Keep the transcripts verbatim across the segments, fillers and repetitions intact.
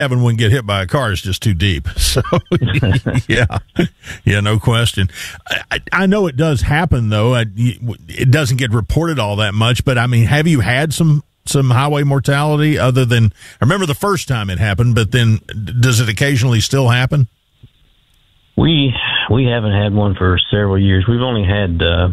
Evan wouldn't get hit by a car is just too deep. So, yeah, yeah, no question. I, I know it does happen, though. I, it doesn't get reported all that much, but, I mean, have you had some, some highway mortality other than, I remember the first time it happened, but then does it occasionally still happen? We we haven't had one for several years. We've only had uh,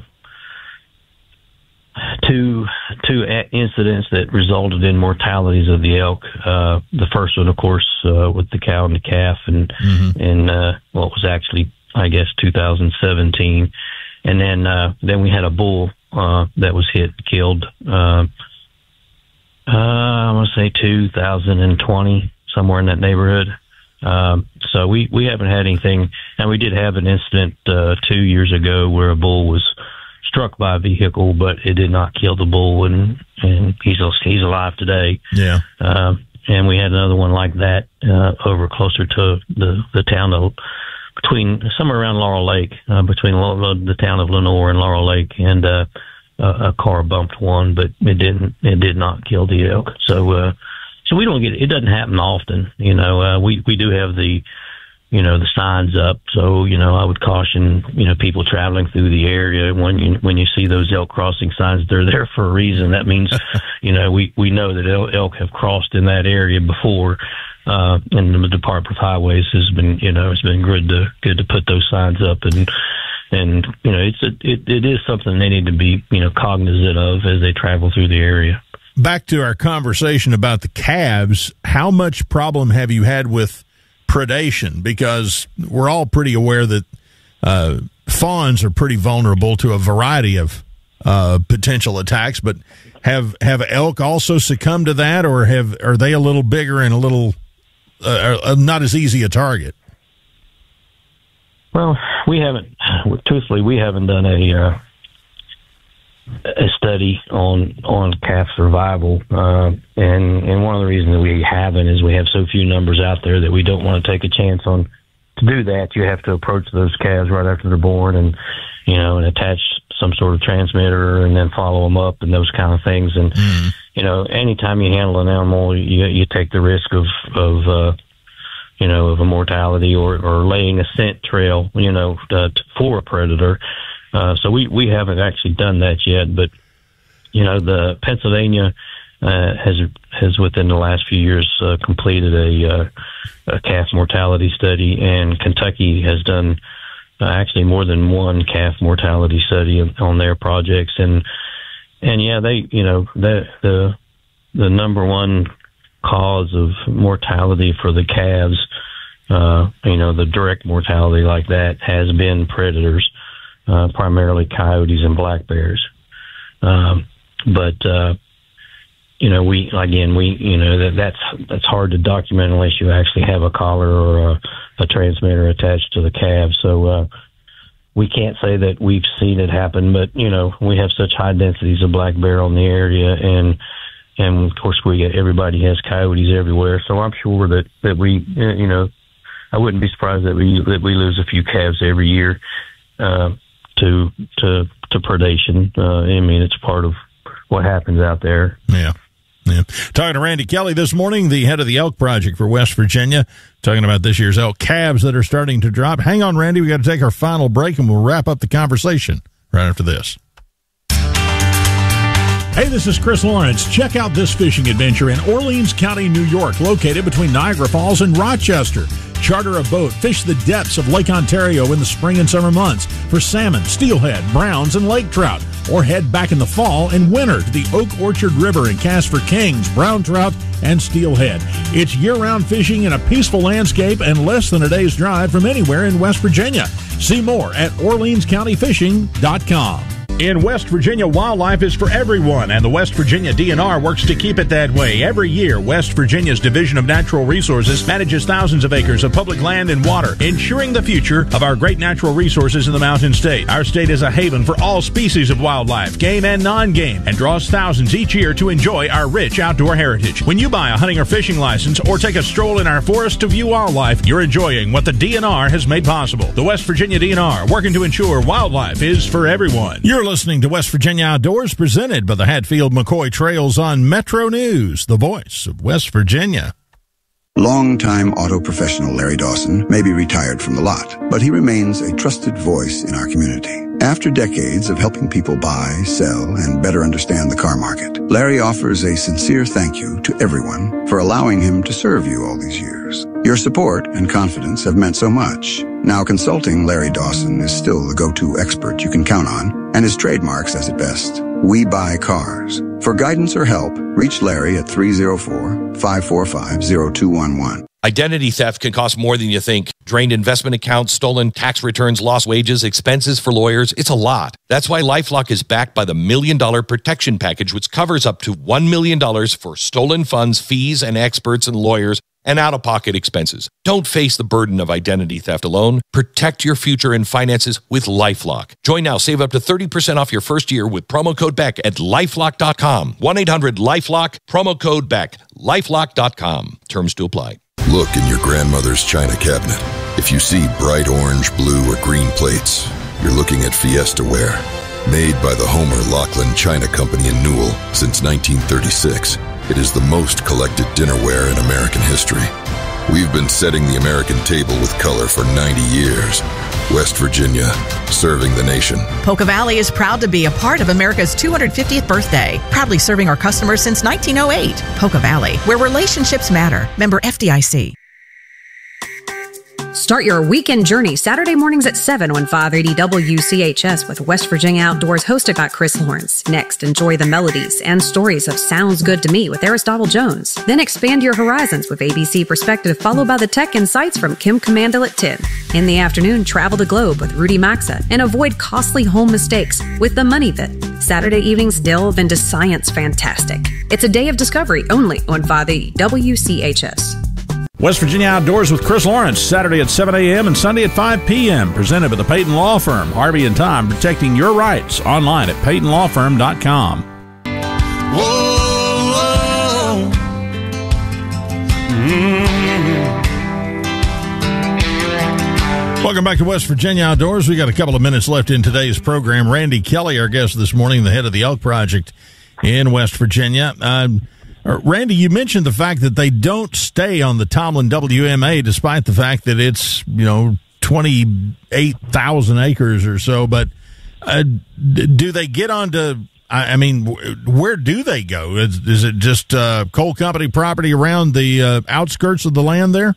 two two incidents that resulted in mortalities of the elk. Uh, the first one, of course, uh, with the cow and the calf, and mm-hmm. and uh, well, it was actually, I guess, two thousand seventeen, and then uh, then we had a bull uh, that was hit, killed. Uh, uh, I want to say two thousand twenty, somewhere in that neighborhood. Um, so we, we haven't had anything, and we did have an incident uh, two years ago where a bull was struck by a vehicle, but it did not kill the bull, and, and he's he's alive today. Yeah. Um, and we had another one like that uh, over closer to the, the town of, between, somewhere around Laurel Lake, uh, between the town of Lenoir and Laurel Lake, and uh, a, a car bumped one, but it didn't, it did not kill the elk. So, uh, So we don't get it. It doesn't happen often, you know. Uh, we we do have the, you know, the signs up. So you know, I would caution, you know, people traveling through the area when you when you see those elk crossing signs, they're there for a reason. That means, you know, we we know that elk have crossed in that area before, uh, and the Department of Highways has been, you know, it's been good to good to put those signs up, and and you know, it's a, it it is something they need to be, you know, cognizant of as they travel through the area. Back to our conversation about the calves, how much problem have you had with predation? Because we're all pretty aware that uh, fawns are pretty vulnerable to a variety of uh, potential attacks, but have have elk also succumbed to that, or have are they a little bigger and a little uh, are not as easy a target? Well, we haven't, truthfully, we haven't done a uh, a study on on calf survival, uh, and and one of the reasons that we haven't is we have so few numbers out there that we don't want to take a chance on. To do that, you have to approach those calves right after they're born, and you know, and attach some sort of transmitter, and then follow them up, and those kind of things. And mm. you know, anytime you handle an animal, you you take the risk of of uh, you know, of a mortality or or laying a scent trail, you know, uh, for a predator. Uh, so we, we haven't actually done that yet, but you know, the Pennsylvania uh, has has within the last few years uh, completed a, uh, a calf mortality study, and Kentucky has done uh, actually more than one calf mortality study on their projects, and and yeah, they you know the the the number one cause of mortality for the calves, uh, you know, the direct mortality like that has been predators. Uh, primarily coyotes and black bears. Um, but, uh, you know, we, again, we, you know, that, that's, that's hard to document unless you actually have a collar or a, a transmitter attached to the calf. So, uh, we can't say that we've seen it happen, but, you know, we have such high densities of black bear on the area, and, and of course we, everybody has coyotes everywhere. So I'm sure that, that we, you know, I wouldn't be surprised that we, that we lose a few calves every year. Uh, to to to predation. Uh, I mean, it's part of what happens out there. Yeah. Yeah. Talking to Randy Kelly this morning, the head of the Elk Project for West Virginia, talking about this year's elk calves that are starting to drop. Hang on, Randy. We got to take our final break, and we'll wrap up the conversation right after this. Hey, this is Chris Lawrence. Check out this fishing adventure in Orleans County, New York, located between Niagara Falls and Rochester. Charter a boat, fish the depths of Lake Ontario in the spring and summer months for salmon, steelhead, browns, and lake trout. Or head back in the fall and winter to the Oak Orchard River and cast for kings, brown trout, and steelhead. It's year-round fishing in a peaceful landscape and less than a day's drive from anywhere in West Virginia. See more at Orleans County Fishing dot com. In West Virginia, wildlife is for everyone, and the West Virginia D N R works to keep it that way. Every year, West Virginia's Division of Natural Resources manages thousands of acres of public land and water, ensuring the future of our great natural resources in the Mountain State. Our state is a haven for all species of wildlife, game and non-game, and draws thousands each year to enjoy our rich outdoor heritage. When you buy a hunting or fishing license or take a stroll in our forest to view wildlife, you're enjoying what the D N R has made possible. The West Virginia D N R, working to ensure wildlife is for everyone. You're listening to West Virginia Outdoors, presented by the Hatfield McCoy Trails on Metro News, the voice of West Virginia. Longtime auto professional Larry Dawson may be retired from the lot, but he remains a trusted voice in our community. After decades of helping people buy, sell, and better understand the car market, Larry offers a sincere thank you to everyone for allowing him to serve you all these years. Your support and confidence have meant so much. Now consulting Larry Dawson is still the go-to expert you can count on, and his trademark says it best. We buy cars. For guidance or help, reach Larry at three oh four, five four five, oh two one one. Identity theft can cost more than you think. Drained investment accounts, stolen tax returns, lost wages, expenses for lawyers. It's a lot. That's why LifeLock is backed by the Million Dollar Protection Package, which covers up to one million dollars for stolen funds, fees, and experts and lawyers, and out-of-pocket expenses. Don't face the burden of identity theft alone. Protect your future and finances with LifeLock. Join now. Save up to thirty percent off your first year with promo code Beck at lifelock dot com. one eight hundred LifeLock, promo code Beck, lifelock dot com. Terms to apply. Look in your grandmother's china cabinet. If you see bright orange, blue, or green plates, you're looking at Fiesta ware. Made by the Homer Laughlin China Company in Newell since nineteen thirty-six, it is the most collected dinnerware in American history. We've been setting the American table with color for ninety years. West Virginia, serving the nation. Polka Valley is proud to be a part of America's two hundred fiftieth birthday, proudly serving our customers since nineteen oh eight. Polka Valley, where relationships matter. Member F D I C. Start your weekend journey Saturday mornings at seven on five eighty W C H S with West Virginia Outdoors, hosted by Chris Lawrence. Next, enjoy the melodies and stories of Sounds Good to Me with Aristotle Jones. Then expand your horizons with A B C Perspective, followed by the Tech Insights from Kim Commandle at ten. In the afternoon, travel the globe with Rudy Maxa and avoid costly home mistakes with The Money Pit. Saturday evenings delve into science fantastic. It's a day of discovery only on five eighty W C H S. West Virginia Outdoors with Chris Lawrence, Saturday at seven a.m. and Sunday at five p.m. Presented by the Peyton Law Firm. Harvey and Tom, protecting your rights. Online at peyton law firm dot com. Whoa, whoa. Mm-hmm. Welcome back to West Virginia Outdoors. We got a couple of minutes left in today's program. Randy Kelly, our guest this morning, the head of the Elk Project in West Virginia. Uh, Randy, you mentioned the fact that they don't stay on the Tomlin W M A, despite the fact that it's, you know, twenty-eight thousand acres or so. But uh, do they get onto, I mean, where do they go? Is, is it just uh, coal company property around the uh, outskirts of the land there?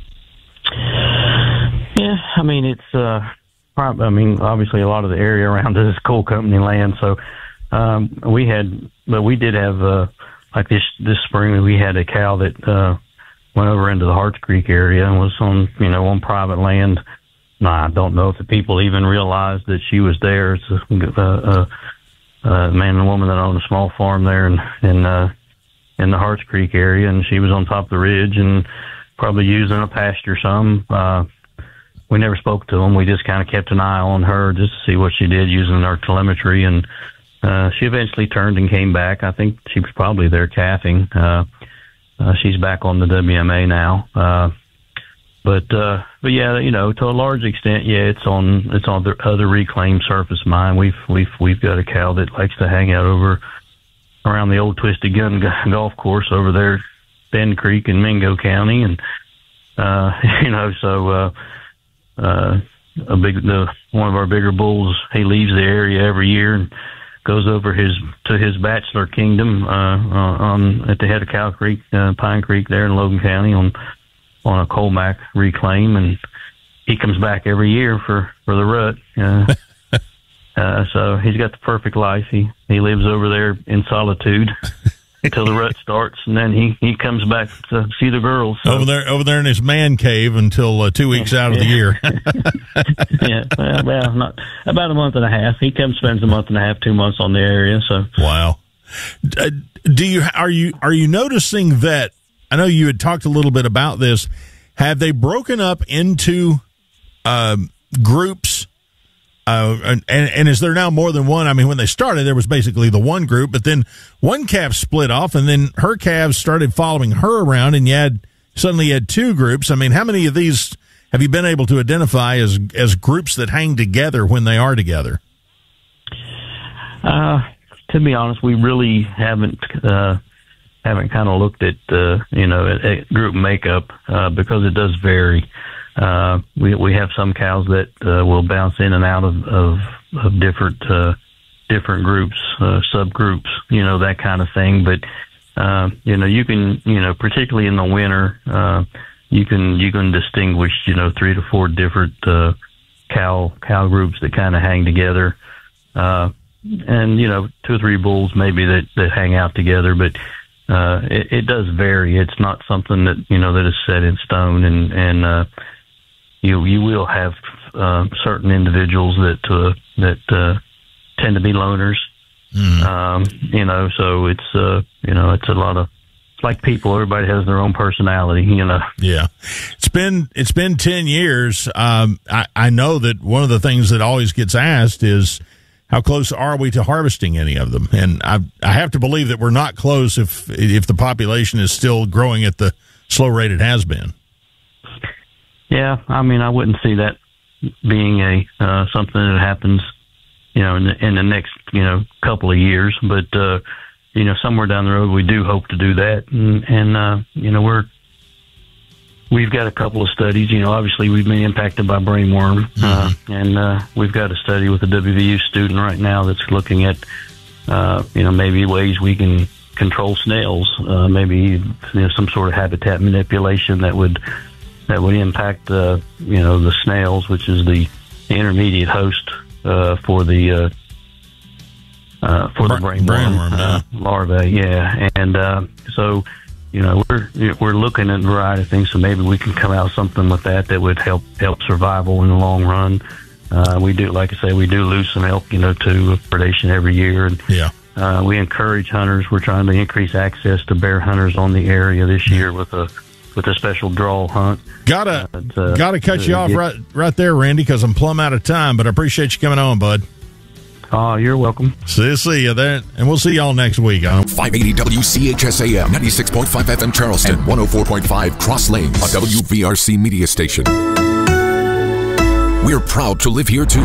Yeah, I mean, it's, uh, I mean, obviously a lot of the area around us is coal company land. So um, we had, but we did have, uh, like this this spring, we had a cow that uh, went over into the Harts Creek area and was on, you know, on private land. No, I don't know if the people even realized that she was there. It's a, a, a man and woman that owned a small farm there in in, uh, in the Harts Creek area, and she was on top of the ridge and probably using a pasture some. Uh, we never spoke to them. We just kind of kept an eye on her just to see what she did using our telemetry, and Uh, she eventually turned and came back. I think she was probably there calving. Uh, uh, she's back on the W M A now. Uh, but, uh, but yeah, you know, to a large extent, yeah, it's on, it's on the other reclaimed surface mine. We've, we've, we've got a cow that likes to hang out over around the old Twisted Gun golf course over there, Bend Creek in Mingo County. And, uh, you know, so, uh, uh, a big, the, one of our bigger bulls, he leaves the area every year and goes over his to his bachelor kingdom uh, uh, on at the head of Cow Creek, uh, Pine Creek there in Logan County on on a Colmac reclaim, and he comes back every year for for the rut. Uh, uh, so he's got the perfect life. He he lives over there in solitude until the rut starts, and then he, he comes back to see the girls. So. Over there, over there in his man cave until uh, two weeks out of the year. Yeah, well, well, not about a month and a half. He comes, spends a month and a half, two months on the area. So wow. Uh, do you are you are you noticing that? I know you had talked a little bit about this. Have they broken up into um, groups? Uh, and, and is there now more than one? I mean, when they started, there was basically the one group, but then one calf split off, and then her calves started following her around, and you had suddenly you had two groups. I mean, how many of these have you been able to identify as as groups that hang together when they are together? Uh, to be honest, we really haven't uh, haven't kind of looked at uh, you know at, at group makeup uh, because it does vary. Uh, we we have some cows that uh, will bounce in and out of of, of different uh, different groups, uh, subgroups, you know, that kind of thing. But uh, you know, you can you know, particularly in the winter, uh, you can you can distinguish you know three to four different uh, cow cow groups that kind of hang together, uh, and you know, two or three bulls maybe that that hang out together, but. Uh, it, it does vary. It's not something that, you know, that is set in stone, and, and, uh, you, you will have, uh, certain individuals that, uh, that, uh, tend to be loners. Mm. Um, you know, so it's, uh, you know, it's a lot of, it's like people, everybody has their own personality, you know. Yeah. It's been, it's been ten years. Um, I, I know that one of the things that always gets asked is, how close are we to harvesting any of them? And I I have to believe that we're not close if if the population is still growing at the slow rate it has been. Yeah, I mean, I wouldn't see that being a uh, something that happens, you know, in the, in the next you know couple of years. But uh, you know, somewhere down the road, we do hope to do that, and, and uh, you know, we're. We've got a couple of studies. You know, obviously we've been impacted by brainworm, mm-hmm. uh, and uh, we've got a study with a W V U student right now that's looking at, uh, you know, maybe ways we can control snails, uh, maybe you know, some sort of habitat manipulation that would that would impact, uh, you know, the snails, which is the intermediate host uh, for the uh, uh, for the brainworm, brainworm uh, yeah. larvae. Yeah, and uh, so. You know, we're we're looking at a variety of things, so maybe we can come out with something with that that would help help survival in the long run. Uh, we do, like I say, we do lose some elk, you know, to predation every year, and yeah, uh, we encourage hunters. We're trying to increase access to bear hunters on the area this year with a with a special draw hunt. Gotta uh, gotta cut you uh, off get, right right there, Randy, because I'm plumb out of time. But I appreciate you coming on, bud. Oh, you're welcome. See, see you there, and we'll see y'all next week. five eighty W C H S A M, ninety-six point five F M Charleston, and one oh four point five Cross Lanes, a W V R C media station. We're proud to live here, too.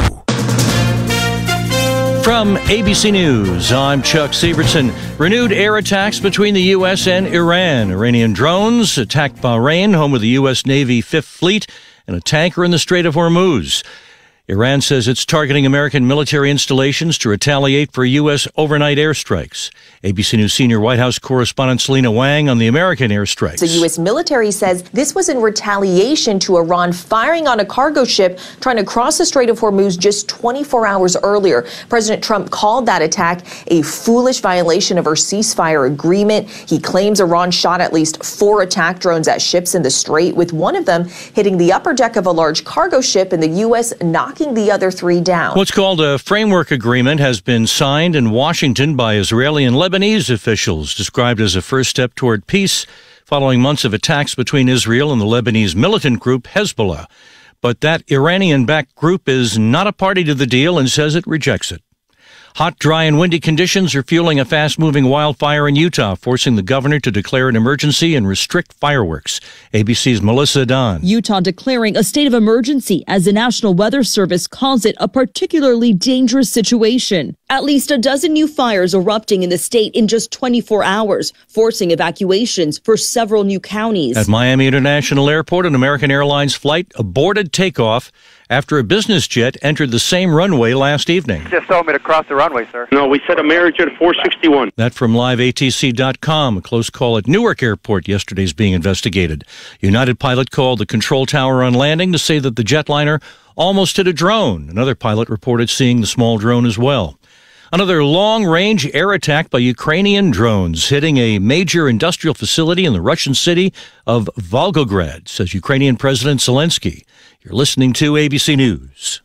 From A B C News, I'm Chuck Sievertson. Renewed air attacks between the U S and Iran. Iranian drones attacked Bahrain, home of the U S Navy Fifth Fleet, and a tanker in the Strait of Hormuz. Iran says it's targeting American military installations to retaliate for U S overnight airstrikes. A B C News senior White House correspondent Selena Wang on the American airstrikes. The U S military says this was in retaliation to Iran firing on a cargo ship trying to cross the Strait of Hormuz just twenty-four hours earlier. President Trump called that attack a foolish violation of our ceasefire agreement. He claims Iran shot at least four attack drones at ships in the Strait, with one of them hitting the upper deck of a large cargo ship and the U S knocking the other three down. What's called a framework agreement has been signed in Washington by Israeli and Lebanese officials, described as a first step toward peace following months of attacks between Israel and the Lebanese militant group Hezbollah. But that Iranian-backed group is not a party to the deal and says it rejects it. Hot, dry, and windy conditions are fueling a fast-moving wildfire in Utah, forcing the governor to declare an emergency and restrict fireworks. A B C's Melissa Don. Utah declaring a state of emergency as the National Weather Service calls it a particularly dangerous situation. At least a dozen new fires erupting in the state in just twenty-four hours, forcing evacuations for several new counties. At Miami International Airport, an American Airlines flight aborted takeoff after a business jet entered the same runway last evening. Just told me to cross the runway, sir. No, we set American at four sixty-one. That from live A T C dot com. A close call at Newark Airport yesterday is being investigated. United pilot called the control tower on landing to say that the jetliner almost hit a drone. Another pilot reported seeing the small drone as well. Another long-range air attack by Ukrainian drones hitting a major industrial facility in the Russian city of Volgograd, says Ukrainian President Zelensky. You're listening to A B C News.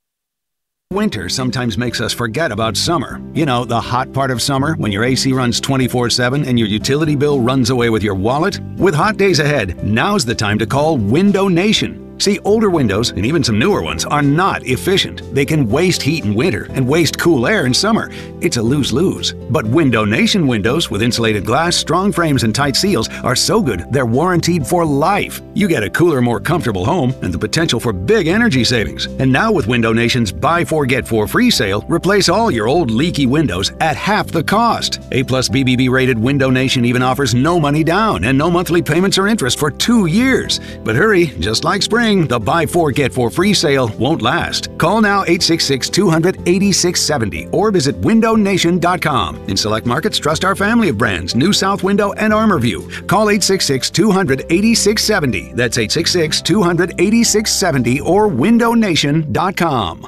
Winter sometimes makes us forget about summer. You know, the hot part of summer when your A C runs twenty-four seven and your utility bill runs away with your wallet? With hot days ahead, now's the time to call Window Nation. See, older windows, and even some newer ones, are not efficient. They can waste heat in winter and waste cool air in summer. It's a lose-lose. But Window Nation windows with insulated glass, strong frames, and tight seals are so good they're warranted for life. You get a cooler, more comfortable home and the potential for big energy savings. And now with Window Nation's Buy Four Get Four free sale, replace all your old leaky windows at half the cost. A plus B B B rated Window Nation even offers no money down and no monthly payments or interest for two years. But hurry, just like spring, the Buy Four Get Four free sale won't last. Call now eight six six, two hundred, eighty-six seventy or visit window nation dot com. In select markets, trust our family of brands, New South Window and ArmorView. Call eight six six, two hundred, eighty-six seventy. That's eight six six, two hundred, eighty-six seventy or window nation dot com.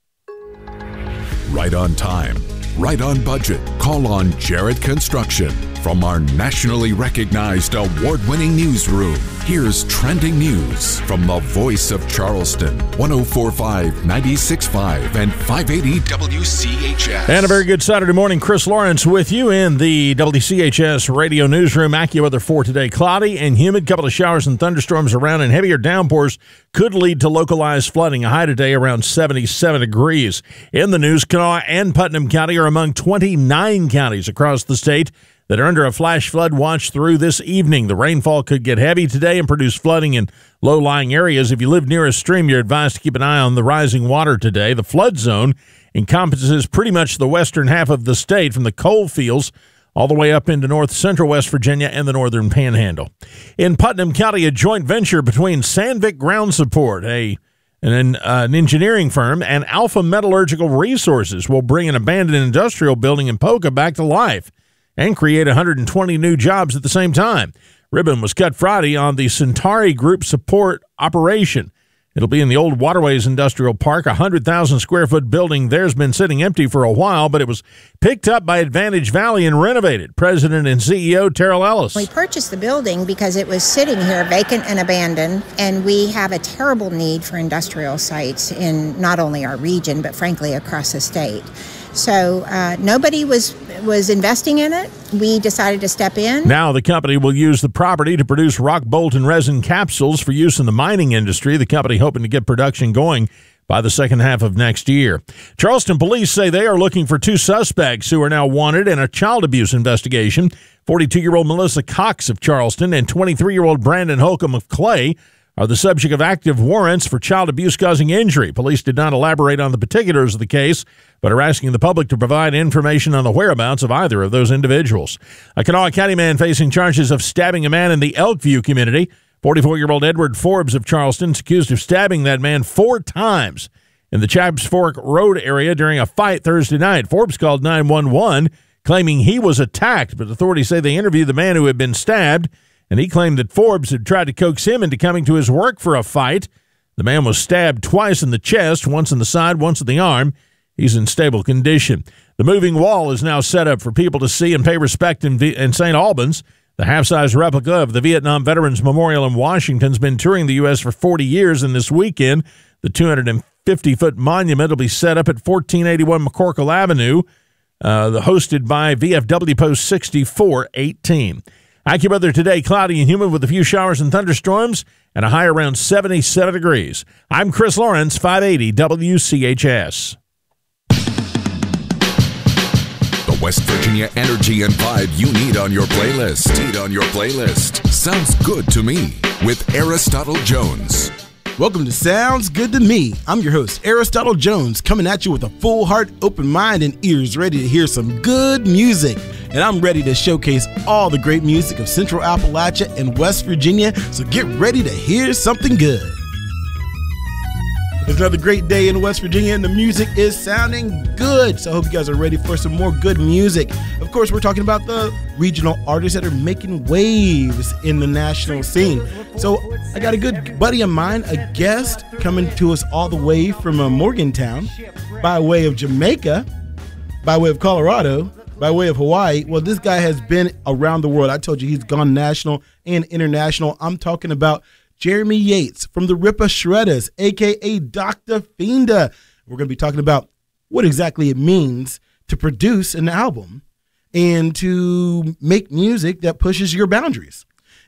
Right on time, right on budget. Call on Jarrett Construction. From our nationally recognized award-winning newsroom, here's trending news from the voice of Charleston, one oh four point five, ninety-six point five, and five eighty W C H S. And a very good Saturday morning. Chris Lawrence with you in the W C H S radio newsroom. AccuWeather for today. Cloudy and humid. Couple of showers and thunderstorms around, and heavier downpours could lead to localized flooding. A high today around seventy-seven degrees. In the news, Kanawha and Putnam County are among twenty-nine counties across the state that are under a flash flood watch through this evening. The rainfall could get heavy today and produce flooding in low-lying areas. If you live near a stream, you're advised to keep an eye on the rising water today. The flood zone encompasses pretty much the western half of the state, from the coal fields all the way up into north-central West Virginia and the northern panhandle. In Putnam County, a joint venture between Sandvik Ground Support, a an, uh, an engineering firm, and Alpha Metallurgical Resources will bring an abandoned industrial building in Poca back to life and create one hundred twenty new jobs at the same time. Ribbon was cut Friday on the Centauri Group support operation. It'll be in the old Waterways Industrial Park, a one hundred thousand square foot building. There's been sitting empty for a while, but it was picked up by Advantage Valley and renovated. President and C E O Terrell Ellis. We purchased the building because it was sitting here vacant and abandoned, and we have a terrible need for industrial sites in not only our region, but frankly across the state. So uh, nobody was was investing in it. We decided to step in. Now the company will use the property to produce rock bolt and resin capsules for use in the mining industry. The company hoping to get production going by the second half of next year. Charleston police say they are looking for two suspects who are now wanted in a child abuse investigation. forty-two-year-old Melissa Cox of Charleston and twenty-three-year-old Brandon Holcomb of Clay are the subject of active warrants for child abuse causing injury. Police did not elaborate on the particulars of the case, but are asking the public to provide information on the whereabouts of either of those individuals. A Kanawha County man facing charges of stabbing a man in the Elkview community. forty-four-year-old Edward Forbes of Charleston is accused of stabbing that man four times in the Chaps Fork Road area during a fight Thursday night. Forbes called nine one one, claiming he was attacked, but authorities say they interviewed the man who had been stabbed, and he claimed that Forbes had tried to coax him into coming to his work for a fight. The man was stabbed twice in the chest, once in the side, once in the arm. He's in stable condition. The moving wall is now set up for people to see and pay respect in, v- in Saint Albans. The half-size replica of the Vietnam Veterans Memorial in Washington has been touring the U S for forty years, and this weekend, the two hundred fifty-foot monument will be set up at fourteen eighty-one McCorkle Avenue, uh, hosted by V F W Post sixty-four eighteen. AccuWeather today, cloudy and humid with a few showers and thunderstorms and a high around seventy-seven degrees. I'm Chris Lawrence, five eighty W C H S. The West Virginia energy and vibe you need on your playlist. Need on your playlist. Sounds good to me with Aristotle Jones. Welcome to Sounds Good to Me. I'm your host, Aristotle Jones, coming at you with a full heart, open mind, and ears ready to hear some good music. And I'm ready to showcase all the great music of Central Appalachia and West Virginia, so get ready to hear something good. It's another great day in West Virginia, and the music is sounding good. So I hope you guys are ready for some more good music. Of course, we're talking about the regional artists that are making waves in the national scene. So I got a good buddy of mine, a guest, coming to us all the way from uh, Morgantown, by way of Jamaica, by way of Colorado, by way of Hawaii. Well, this guy has been around the world. I told you he's gone national and international. I'm talking about Jeremy Yates from the Ripper Shredders, a k a. Doctor Fienda. We're going to be talking about what exactly it means to produce an album and to make music that pushes your boundaries.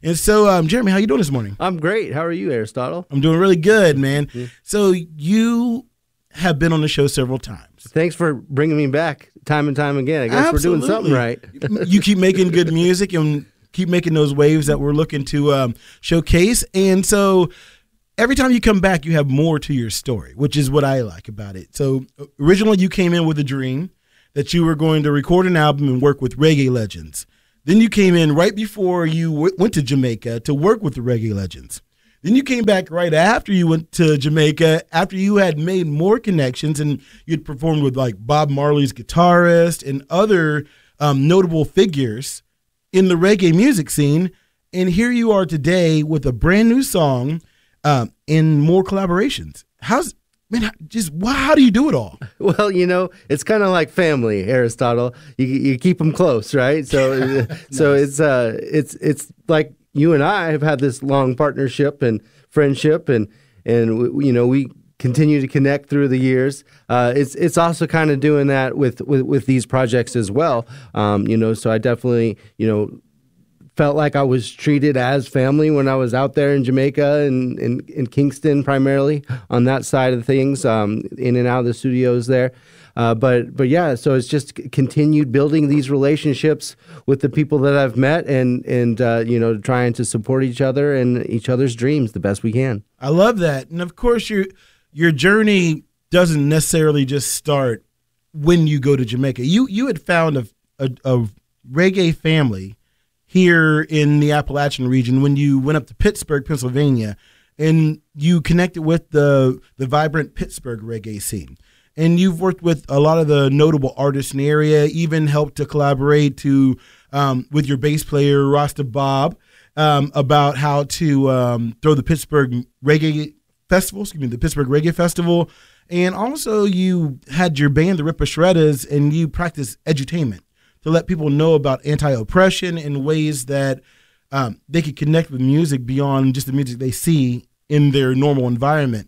And so, um, Jeremy, how you doing this morning? I'm great. How are you, Aristotle? I'm doing really good, man. Mm-hmm. So you have been on the show several times. Thanks for bringing me back time and time again. I guess Absolutely. We're doing something right. You keep making good music and keep making those waves that we're looking to um, showcase. And so every time you come back, you have more to your story, which is what I like about it. So originally you came in with a dream that you were going to record an album and work with reggae legends. Then you came in right before you w- went to Jamaica to work with the reggae legends. Then you came back right after you went to Jamaica, after you had made more connections and you'd performed with like Bob Marley's guitarist and other um, notable figures in the reggae music scene. And here you are today with a brand new song um, and more collaborations. How's Man, just wow, how do you do it all? Well, you know, it's kind of like family, Aristotle. You you keep them close, right? So nice. so it's uh it's it's like you and I have had this long partnership and friendship, and and you know we continue to connect through the years. Uh, it's it's also kind of doing that with, with with these projects as well. Um, you know, so I definitely you know. felt like I was treated as family when I was out there in Jamaica and in, in Kingston primarily on that side of things, um, in and out of the studios there. Uh, but but yeah, so it's just continued building these relationships with the people that I've met and and uh, you know trying to support each other and each other's dreams the best we can. I love that, and of course your your journey doesn't necessarily just start when you go to Jamaica. You you had found a a, a reggae family here in the Appalachian region when you went up to Pittsburgh, Pennsylvania, and you connected with the the vibrant Pittsburgh reggae scene. And you've worked with a lot of the notable artists in the area, even helped to collaborate to um, with your bass player, Rasta Bob, um, about how to um, throw the Pittsburgh Reggae Festival, excuse me, the Pittsburgh Reggae Festival. And also you had your band, the Ripper Shredders, and you practiced edutainment to let people know about anti-oppression in ways that um, they could connect with music beyond just the music they see in their normal environment.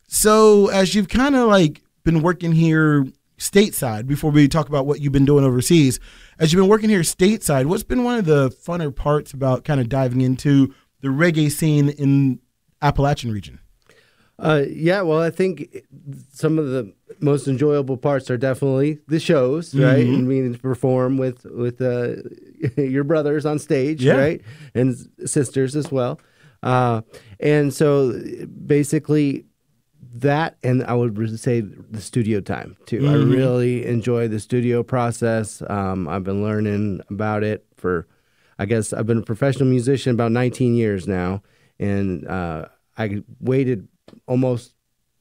So as you've kind of like been working here stateside, before we talk about what you've been doing overseas, as you've been working here stateside, what's been one of the funner parts about kind of diving into the reggae scene in Appalachian region? Uh, yeah, well, I think some of the most enjoyable parts are definitely the shows, right? Mm-hmm. And being to perform with with uh, your brothers on stage, yeah. right, and sisters as well. Uh, and so, basically, that, and I would say the studio time too. Mm-hmm. I really enjoy the studio process. Um, I've been learning about it for, I guess, I've been a professional musician about nineteen years now, and uh, I waited almost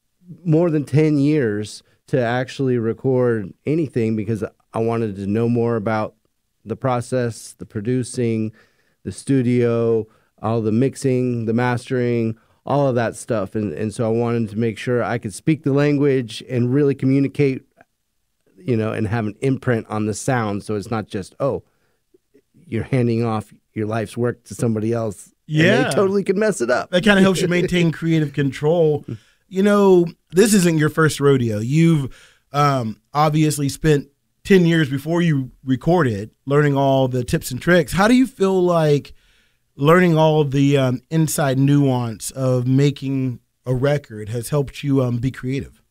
more than ten years to actually record anything because I wanted to know more about the process, the producing, the studio, all the mixing, the mastering, all of that stuff. And, and so I wanted to make sure I could speak the language and really communicate, you know, and have an imprint on the sound. So it's not just, oh, you're handing off your life's work to somebody else. Yeah, and they totally can mess it up. That kind of helps you maintain creative control. You know, this isn't your first rodeo. You've um, obviously spent ten years before you recorded learning all the tips and tricks. How do you feel like learning all the um, inside nuance of making a record has helped you um, be creative?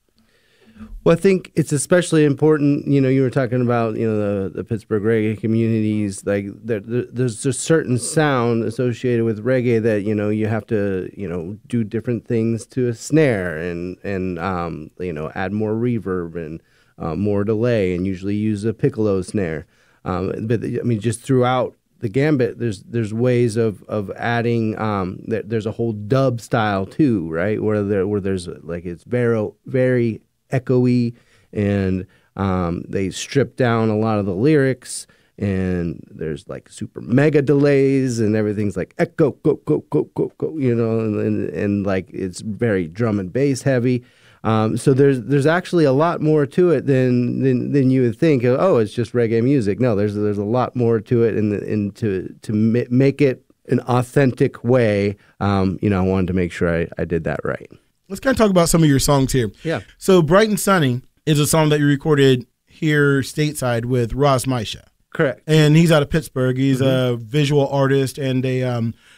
Well, I think it's especially important, you know, you were talking about, you know, the, the Pittsburgh reggae communities, like there, there, there's a certain sound associated with reggae that, you know, you have to, you know, do different things to a snare and, and um, you know, add more reverb and uh, more delay and usually use a piccolo snare. Um, but, I mean, just throughout the gambit, there's there's ways of of adding. Um, there, there's a whole dub style too, right? Where there where there's like it's very very echoey, and um, they strip down a lot of the lyrics, and there's like super mega delays, and everything's like echo, go, go, go, go, go, you know, and, and, and like it's very drum and bass heavy. Um, so there's there's actually a lot more to it than than, than you would think. Oh, it's just reggae music. No, there's there's a lot more to it, and and to to make it an authentic way. Um, you know, I wanted to make sure I, I did that right. Let's kind of talk about some of your songs here. Yeah. So Bright and Sunny is a song that you recorded here stateside with Ross Maisha. Correct. And he's out of Pittsburgh. He's mm-hmm. a visual artist and a um,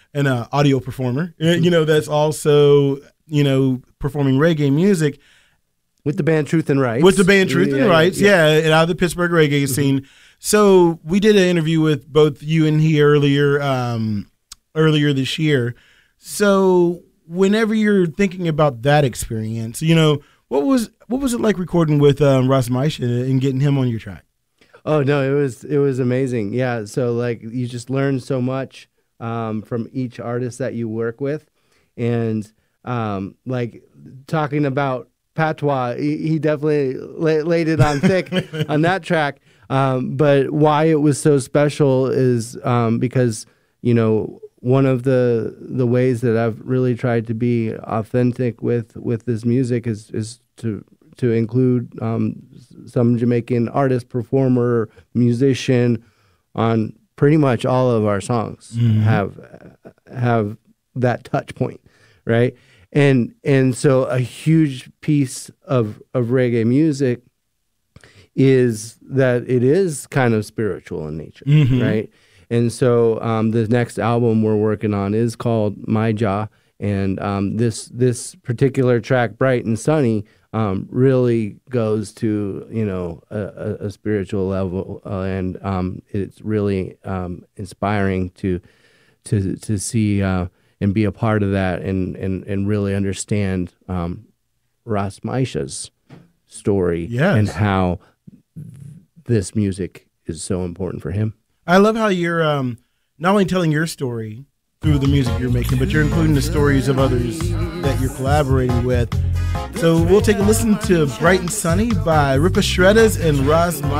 an uh, audio performer, you know, that's also, you know, performing reggae music. With the band Truth and Rights. With the band Truth yeah, and Rights, yeah. yeah, and out of the Pittsburgh reggae scene. So we did an interview with both you and he earlier, um, earlier this year. So whenever you're thinking about that experience, you know, what was what was it like recording with um, Ras Maisha and getting him on your track? Oh no, it was it was amazing. Yeah, so like you just learn so much um, from each artist that you work with, and um, like talking about patois, he, he definitely la- laid it on thick on that track. Um, but why it was so special is um, because, you know, one of the the ways that I've really tried to be authentic with, with this music is is to to include um, some Jamaican artist, performer, musician on pretty much all of our songs. Mm-hmm. have have that touch point, right? And and so a huge piece of, of reggae music is that it is kind of spiritual in nature, mm-hmm. right? And so um, the next album we're working on is called My Jah, and um, this this particular track, Bright and Sunny, um, really goes to, you know, a, a spiritual level, uh, and um, it's really um, inspiring to to to see. Uh, and be a part of that and, and, and really understand um, Ras Maisha's story yes. and how this music is so important for him. I love how you're um, not only telling your story through the music you're making, but you're including the stories of others that you're collaborating with. So we'll take a listen to Bright and Sunny by Ripper Shredders and Ras Maisha.